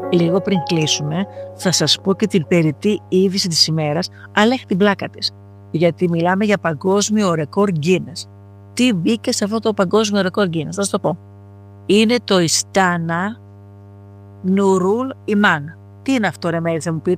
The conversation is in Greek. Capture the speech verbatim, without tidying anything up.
Λίγο πριν κλείσουμε, θα σας πω και την περιττή είδηση της ημέρας, αλλά έχει την πλάκα της. Γιατί μιλάμε για παγκόσμιο ρεκόρ Guinness. Τι μπήκε σε αυτό το παγκόσμιο ρεκόρ Guinness, θα σας το πω. Είναι το Ιστάνα Νουρούλ Ιμάν. Τι είναι αυτό, ρε Μέρη, θα μου πείτε?